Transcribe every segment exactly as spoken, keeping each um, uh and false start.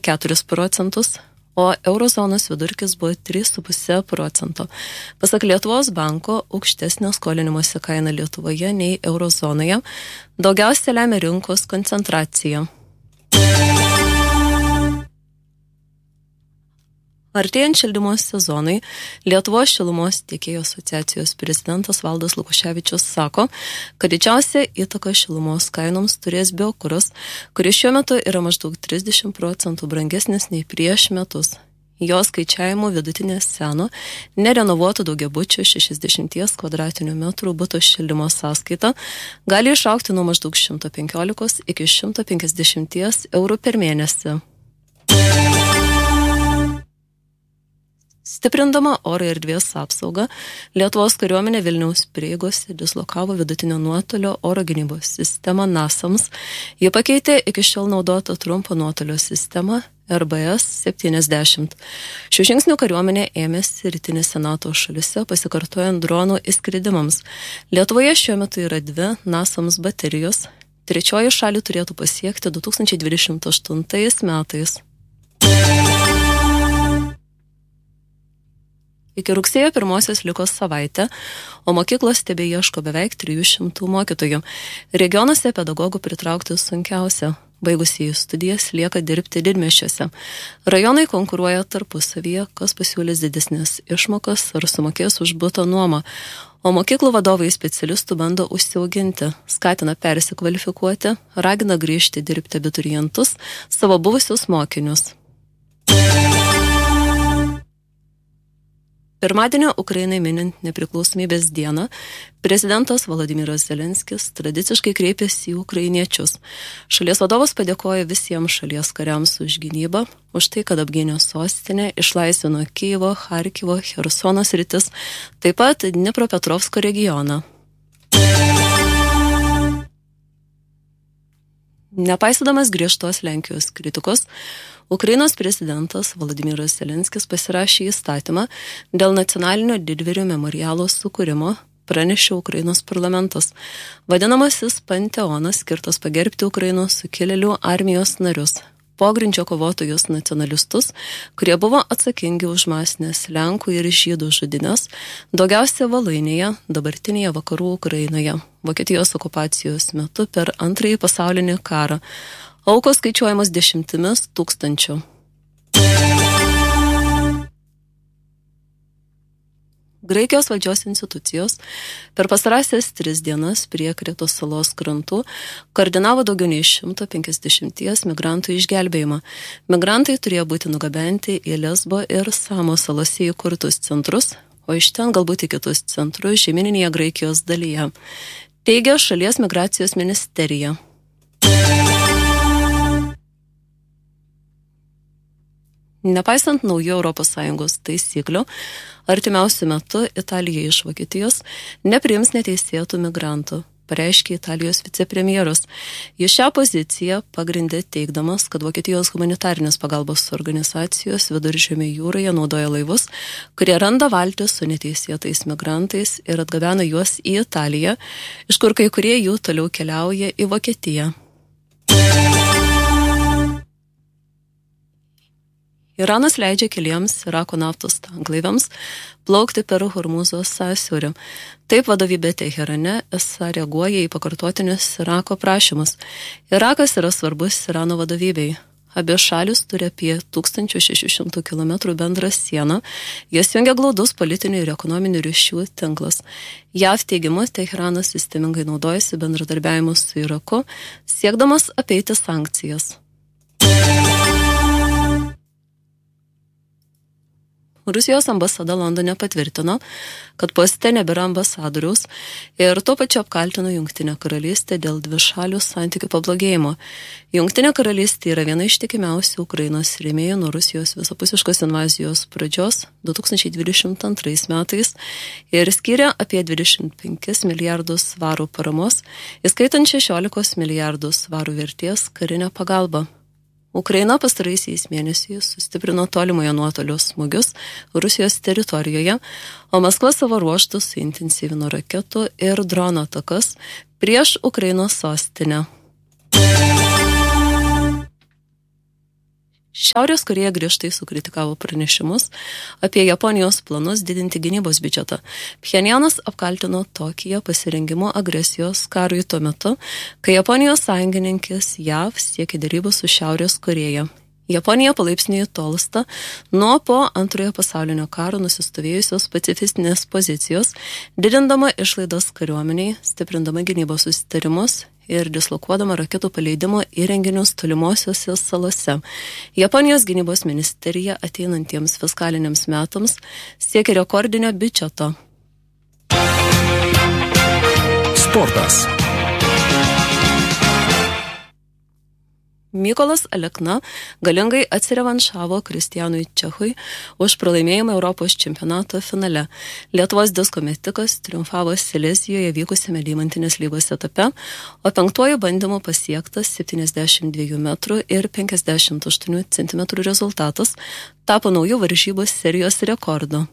keturis procentus, o eurozonos vidurkis buvo trys su puse procento. Pasak Lietuvos banko, aukštesnė skolinimosi kaina Lietuvoje nei eurozonoje daugiausia lemia rinkos koncentracija. Artėjant šildymo sezonui, Lietuvos šilumos tiekėjų asociacijos prezidentas Valdas Lukoševičius sako, kad didžiausia įtaka šilumos kainoms turės biokuras, kuris šiuo metu yra maždaug trisdešimt procentų brangesnis nei prieš metus. Jo skaičiavimo vidutinė seno, nerenovuotų daugiabučių šešiasdešimt kvadratinių metrų buto šildymo sąskaita gali išaugti nuo maždaug šimto penkiolikos iki šimto penkiasdešimt eurų per mėnesį. Stiprindama oro erdvės apsaugą, Lietuvos kariuomenė Vilniaus prieigose dislokavo vidutinio nuotolio oro gynybos sistemą NASAMS. Ji pakeitė iki šiol naudotą trumpo nuotolio sistemą R B S septyniasdešimt. Šių žingsnių kariuomenė ėmėsi rytinėse NATO šalise, pasikartojant dronų įskridimams. Lietuvoje šiuo metu yra dvi NASAMS baterijos. Trečioji šalį turėtų pasiekti du tūkstančiai dvidešimt aštuntais metais. Iki rugsėjo pirmosios liko savaitė, o mokyklos tebeieško beveik trijų šimtų mokytojų. Regionuose pedagogų pritraukti sunkiausia. Baigusieji studijas lieka dirbti didmiesčiuose. Rajonai konkuruoja tarpusavyje, kas pasiūlys didesnės išmokas ar sumokės už buto nuomą. O mokyklų vadovai specialistų bando užsiauginti, skatina persikvalifikuoti, ragina grįžti dirbti abiturientus, savo buvusius mokinius. Pirmadienio Ukrainai minint nepriklausomybės dieną, prezidentas Volodymyras Zelenskis tradiciškai kreipėsi į ukrainiečius. Šalies vadovas padėkojo visiems šalies kariams už gynybą, už tai, kad apgynė sostinę, išlaisvino Kijevo, Charkivo, Chersono sritis, taip pat Dnipropetrovsko regioną. Nepaisydamas griežtos Lenkijos kritikos, Ukrainos prezidentas Volodymyras Zelenskis pasirašė įstatymą dėl nacionalinio didvyrių memorialo sukūrimo, pranešė Ukrainos parlamentas. Vadinamasis panteonas skirtas pagerbti Ukrainos sukilėlių armijos narius, pogrindžio kovotojus nacionalistus, kurie buvo atsakingi už masinės Lenkų ir žydų žudynės, daugiausia Voluinėje, dabartinėje vakarų Ukrainoje, Vokietijos okupacijos metu per antrąjį pasaulinį karą. Aukos skaičiuojamos dešimtimis tūkstančių. Graikijos valdžios institucijos per pastarąsias tris dienas prie Kretos salos krantų koordinavo daugiau nei šimto penkiasdešimties migrantų išgelbėjimą. Migrantai turėjo būti nugabenti į Lesbo ir Samos salose įkurtus centrus, o iš ten galbūt į kitus centrus žemyninėje Graikijos dalyje, teigia šalies migracijos ministerija. Nepaisant naujų Europos Sąjungos taisyklių, artimiausiu metu Italija iš Vokietijos nepriims neteisėtų migrantų, pareiškė Italijos vicepremjeras. Jis šią poziciją pagrindė teigdamas, kad Vokietijos humanitarinės pagalbos organizacijos Viduržemio jūroje naudoja laivus, kurie randa valtis su neteisėtais migrantais ir atgabena juos į Italiją, iš kur kai kurie jų toliau keliauja į Vokietiją. Iranas leidžia keliems Irako naftos tanklaiviams plaukti per Hormūzo sąsiaurį. Taip vadovybė Teherane esą reaguoja į pakartotinius Irako prašymus. Irakas yra svarbus Irano vadovybei. Abi šalis turi apie tūkstantis šeši šimtai kilometrų bendrą sieną. Jas jungia glaudus politinių ir ekonominių ryšių tinklas. J A V teigimu, Teheranas sistemingai naudojasi bendradarbiavimu su Iraku, siekdamas apeiti sankcijas. Rusijos ambasada Londone patvirtino, kad poste nebėra ambasadoriaus ir tuo pačiu apkaltino Jungtinę karalystę dėl dvišalių santykių pablogėjimo. Jungtinė karalystė yra viena iš tikimiausių Ukrainos rėmėjų nuo Rusijos visapusiškos invazijos pradžios du tūkstančiai dvidešimt antrais metais ir skyrė apie dvidešimt penkis milijardus svarų paramos, įskaitant šešiolika milijardų svarų vertės karinę pagalbą. Ukraina pastaraisiais mėnesiais sustiprino tolimojo nuotolio smūgius Rusijos teritorijoje, o Maskva savo ruožtu suintensyvino raketų ir dronų atakas prieš Ukrainos sostinę. Šiaurės Korėja griežtai sukritikavo pranešimus apie Japonijos planus didinti gynybos biudžetą. Pchenjanas apkaltino Tokiją pasirengimu agresijos karui tuo metu, kai Japonijos sąjungininkės J A V siekė derybų su Šiaurės Korėja. Japonija palaipsniui tolsta nuo po antrojo pasaulinio karo nusistovėjusios pacifistinės pozicijos, didindama išlaidas kariuomeniai, stiprindama gynybos susitarimus ir dislokuodama raketų paleidimo įrenginius tolimosiuose salose. Japonijos gynybos ministerija ateinantiems fiskaliniams metams siekia rekordinio biudžeto. Sportas. Mykolas Alekna galingai atsirevanšavo Kristijanui Čechui už pralaimėjimą Europos čempionato finale. Lietuvos disko metikas triumfavo Silezijoje vykusiame deimantinės lygos etape, o penktuoju bandymu pasiektas septyniasdešimt dviejų metrų ir penkiasdešimt aštuonių centimetrų rezultatas tapo naujų varžybų serijos rekordu.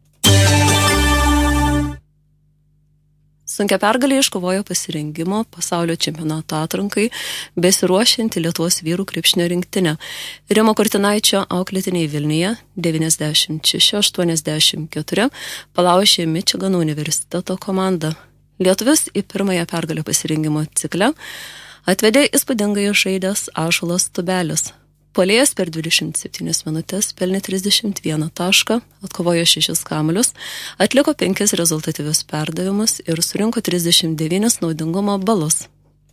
Sunkia pergalė iškovojo pasirengimo pasaulio čempionato atrankai besiruošianti Lietuvos vyrų krepšinio rinktinė. Rimo Kurtinaičio auklėtiniai Vilniuje devyniasdešimt šeši aštuoniasdešimt keturi palaužė Mičigano universiteto komandą. Lietuvis į pirmąją pergalę pasirengimo cikle atvedė įspūdingai žaidęs Ąžuolas Tubelis. Puolėjas per dvidešimt septynias minutės pelnė trisdešimt vieną tašką, atkovojo šešis kamuolius, atliko penkis rezultatyvius perdavimus ir surinko trisdešimt devynis naudingumo balus.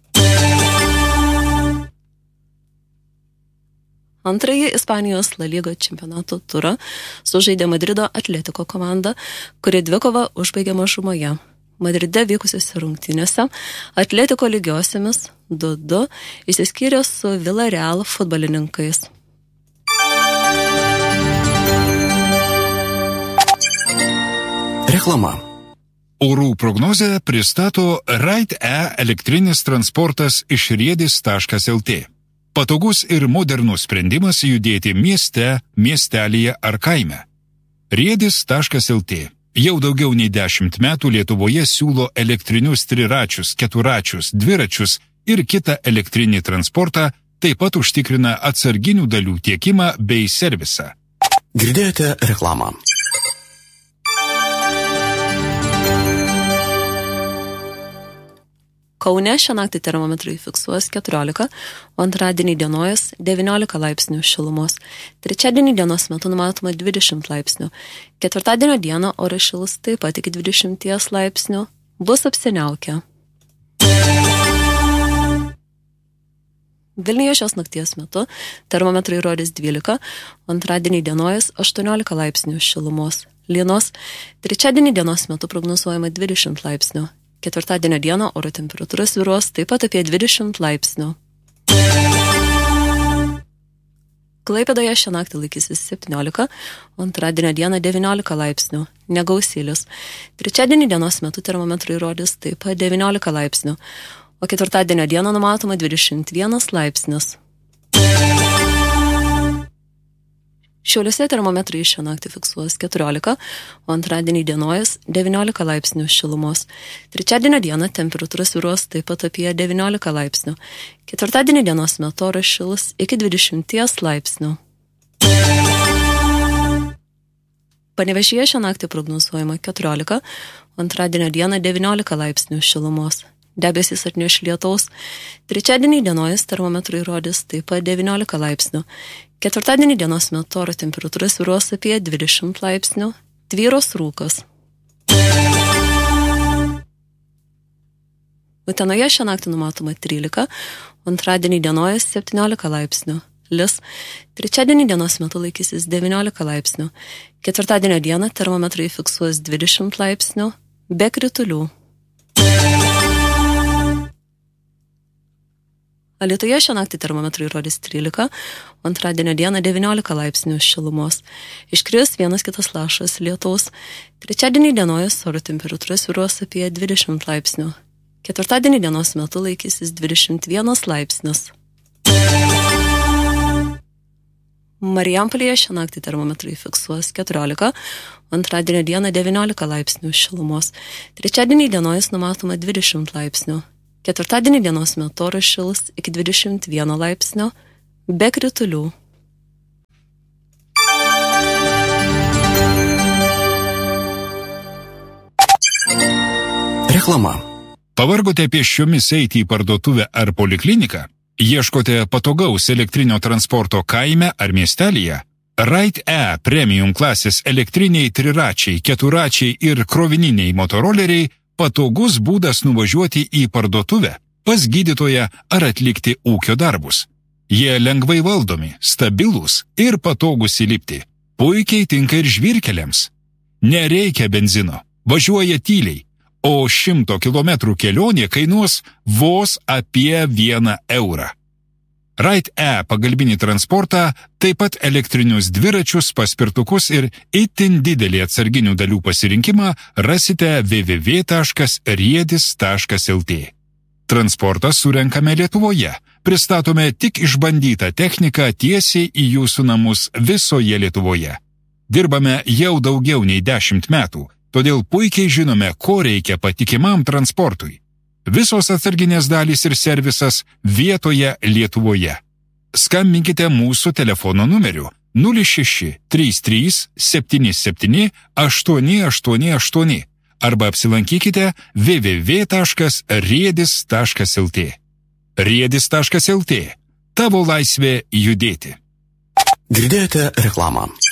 Antrąjį Ispanijos La Liga čempionato turą sužaidė Madrido Atletiko komanda, kuri dvikovą užbaigė mažumoje. Madride vykusiose rungtynėse Atletiko lygiosiamis du du išsiskyrė su Villarreal futbolininkais. Reklama. Orų prognozę pristato Ride E elektrinis transportas iš riedis taškas el tė. Patogus ir modernus sprendimas judėti mieste, miestelyje ar kaime. riedis taškas el tė. Jau daugiau nei dešimt metų Lietuvoje siūlo elektrinius triračius, keturačius, dviračius ir kitą elektrinį transportą, taip pat užtikrina atsarginių dalių tiekimą bei servisą. Girdėjote reklamą. Kaune šią naktį termometrai fiksuos keturiolika, o antradienį dienojas devyniolika laipsnių šilumos. Trečiadienį dienos metu numatoma dvidešimt laipsnių. Ketvirtadienio dieną oras šils taip pat iki dvidešimt laipsnių, bus apsiniaukę. Vilniuje šios nakties metu termometrai rodys dvylika, o antradienį dienojas aštuoniolika laipsnių šilumos. Lynos trečiadienį dienos metu prognozuojama dvidešimt laipsnių. Ketvirtadienio dieną oro temperatūra svyruos taip pat apie dvidešimt laipsnių. Klaipėdoje šią naktį laikysis septyniolika, o antradienio dieną devyniolika laipsnių, negausylis. Trečiadienį dienos metu termometrai rodys taip pat devyniolika laipsnių, o ketvirtadienio dieną numatoma dvidešimt vienas laipsnis. Šiauliuose termometrai šią naktį fiksuos keturiolika, o antradienį dienojas devyniolika laipsnių šilumos. Trečiadienio dieną temperatūra svyruos taip pat apie devyniolika laipsnių. Ketvirtadienį dienos metu oras šils iki dvidešimt laipsnių. Panevėžyje šią naktį prognozuojama keturiolika, o antradienio dieną devyniolika laipsnių šilumos. Debesys atneš lietaus. Trečiadienį dienojas termometrai rodys taip pat devyniolika laipsnių. Ketvirtadienį dienos metu oro temperatūra svyruos apie dvidešimt laipsnių, tvyros rūkas. Utenoje šią naktį numatoma trylika, o antradienį dienojas septyniolika laipsnių. Lis. Trečiadienį dienos metu laikysis devyniolika laipsnių. Ketvirtadienio dieną termometrai fiksuos dvidešimt laipsnių, be kritulių. Alytuje šią naktį termometrai rodys trylika, o antradienio dieną devyniolika laipsnių šilumos. Iškris vienas kitas lašas lietaus. Trečiadienį dienojas oro temperatūra svyruos apie dvidešimt laipsnių. Ketvirtadienį dienos metu laikysis dvidešimt vienas laipsnis. Marijampolėje šią naktį termometrai fiksuos keturiolika, o antradienio dieną devyniolika laipsnių šilumos. Trečiadienį dienojas numatoma dvidešimt laipsnių. Ketvirtadienį dienos metu oras šils iki dvidešimt vieno laipsnio, be kritulių. Reklama. Pavargote pėsčiomis eiti į parduotuvę ar polikliniką? Ieškote patogaus elektrinio transporto kaime ar miestelyje? Ride-E premium klasės elektriniai triračiai, keturačiai ir krovininiai motoroleriai patogus būdas nuvažiuoti į parduotuvę, pas gydytoją ar atlikti ūkio darbus. Jie lengvai valdomi, stabilūs ir patogus įlipti. Puikiai tinka ir žvyrkeliams. Nereikia benzino, važiuoja tyliai, o šimto kilometrų kelionė kainuos vos apie vieną eurą. Ride-E pagalbinį transportą, taip pat elektrinius dviračius, paspirtukus ir itin didelį atsarginių dalių pasirinkimą rasite w w w taškas riedis taškas l t. Transportą surenkame Lietuvoje. Pristatome tik išbandytą techniką tiesiai į jūsų namus visoje Lietuvoje. Dirbame jau daugiau nei dešimt metų, todėl puikiai žinome, ko reikia patikimam transportui. Visos atsarginės dalys ir servisas vietoje Lietuvoje. Skambinkite mūsų telefono numeriu nulis šeši trys trys septyni septyni aštuoni aštuoni aštuoni arba apsilankykite w w w taškas riedis taškas l t. riedis taškas l t. Tavo laisvė judėti. Girdėjote reklamą.